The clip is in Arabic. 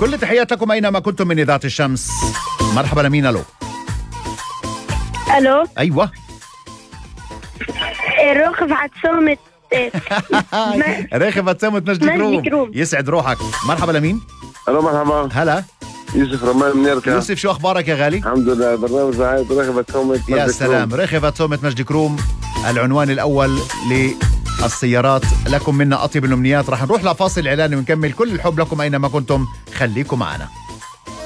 كل التحيات لكم أينما كنتم من إذاعة الشمس. مرحبا لمين؟ ألو. الو، أيوة. رفعت سومة. رخفت سمت مجدي مجدي كروم. كروم. يسعد روحك. مرحبا لمين؟ الو مرحبا، هلا يوسف رمان من يركا. يوسف، شو أخبارك يا غالي؟ الحمد لله، برنامج رعاية رغبة كومة. يا سلام، رخفت سمت مجدي كروم، العنوان الأول للسيارات. لكم منا أطيب الأمنيات. راح نروح لفاصل إعلاني ونكمل كل الحب لكم أينما كنتم. خليكم معنا.